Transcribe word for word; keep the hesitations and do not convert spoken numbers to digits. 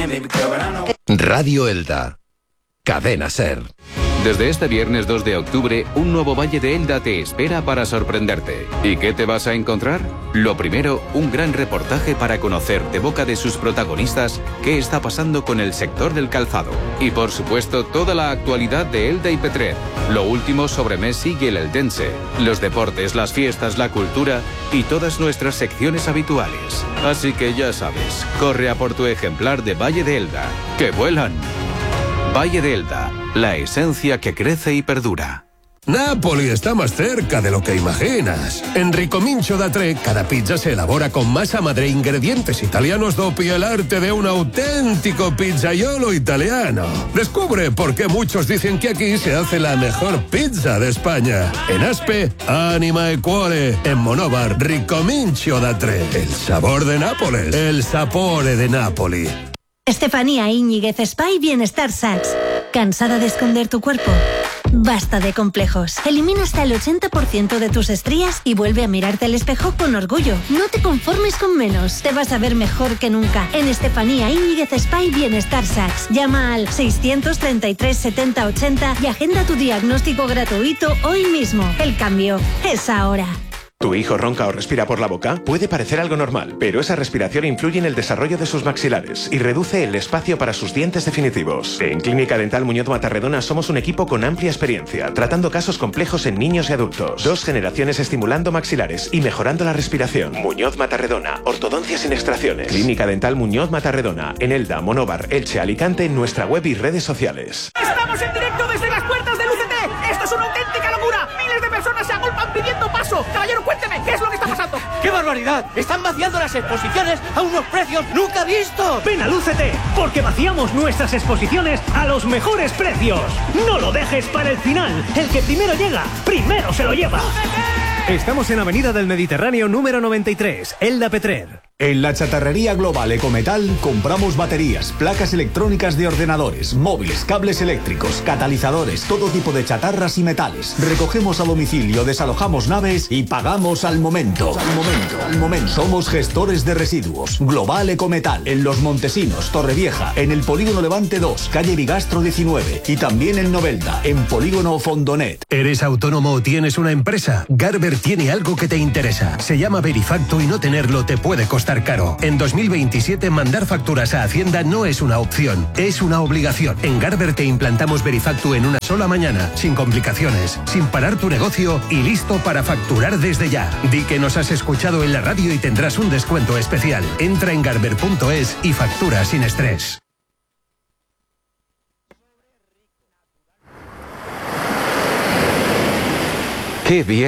Radio Elda. Cadena Ser. Desde este viernes dos de octubre, un nuevo Valle de Elda te espera para sorprenderte. ¿Y qué te vas a encontrar? Lo primero, un gran reportaje para conocer de boca de sus protagonistas qué está pasando con el sector del calzado. Y por supuesto, toda la actualidad de Elda y Petrer. Lo último sobre Messi y el eldense. Los deportes, las fiestas, la cultura y todas nuestras secciones habituales. Así que ya sabes, corre a por tu ejemplar de Valle de Elda. ¡Que vuelan! Valle de Elda, la esencia que crece y perdura. Napoli está más cerca de lo que imaginas. En Ricomincio da Tre, cada pizza se elabora con masa madre e ingredientes italianos doppio el arte de un auténtico pizzaiolo italiano. Descubre por qué muchos dicen que aquí se hace la mejor pizza de España. En Aspe, Anima e Cuore. En Monóvar, Ricomincio da Tre. El sabor de Nápoles. El sapore de Napoli. Estefanía Íñiguez Spa y Bienestar Sax. ¿Cansada de esconder tu cuerpo? Basta de complejos. Elimina hasta el ochenta por ciento de tus estrías y vuelve a mirarte al espejo con orgullo. No te conformes con menos. Te vas a ver mejor que nunca. En Estefanía Íñiguez Spa y Bienestar Sax. Llama al seiscientos treinta y tres setenta ochenta y agenda tu diagnóstico gratuito hoy mismo. El cambio es ahora. ¿Tu hijo ronca o respira por la boca? Puede parecer algo normal, pero esa respiración influye en el desarrollo de sus maxilares y reduce el espacio para sus dientes definitivos. En Clínica Dental Muñoz Matarredona somos un equipo con amplia experiencia, tratando casos complejos en niños y adultos. Dos generaciones estimulando maxilares y mejorando la respiración. Muñoz Matarredona, ortodoncia sin extracciones. Clínica Dental Muñoz Matarredona, en Elda, Monóvar, Elche, Alicante, en nuestra web y redes sociales. ¡Estamos en directo desde las puertas del U C T! ¡Esto es una auténtica locura! ¡Miles de personas se agolpan pidiendo paso! ¡Caballero, cuénteme! ¿Qué es lo que está pasando? ¡Qué barbaridad! Están vaciando las exposiciones a unos precios nunca vistos. Ven al U C T, porque vaciamos nuestras exposiciones a los mejores precios. No lo dejes para el final. El que primero llega, primero se lo lleva. ¡U C T! Estamos en Avenida del Mediterráneo número noventa y tres, Elda Petrer. En la chatarrería global Ecometal compramos baterías, placas electrónicas de ordenadores, móviles, cables eléctricos, catalizadores, todo tipo de chatarras y metales. Recogemos a domicilio, desalojamos naves y pagamos al momento. Al momento, al momento. Somos gestores de residuos. Global Ecometal. En Los Montesinos, Torrevieja, en el Polígono Levante dos, calle Bigastro diecinueve y también en Novelda, en Polígono Fondonet. ¿Eres autónomo o tienes una empresa? Garber tiene algo que te interesa. Se llama Verifacto y no tenerlo te puede costar caro. En dos mil veintisiete mandar facturas a Hacienda no es una opción, es una obligación. En Garber te implantamos Verifacto en una sola mañana, sin complicaciones, sin parar tu negocio y listo para facturar desde ya. Di que nos has escuchado en la radio y tendrás un descuento especial. Entra en garber punto es y factura sin estrés. ¡Qué bien!